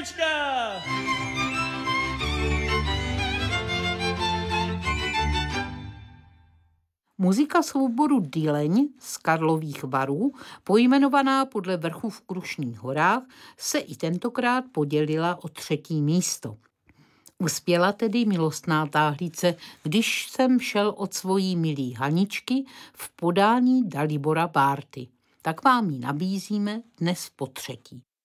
Hanička! Muzika souboru Dyleň z Karlových Varů, pojmenovaná podle vrchu v Krušných horách, se i tentokrát podělila o 3. místo. Uspěla tedy milostná táhlice, když jsem šel od svojí milý Haničky v podání Dalibora Bárty. Tak vám ji nabízíme dnes po 3.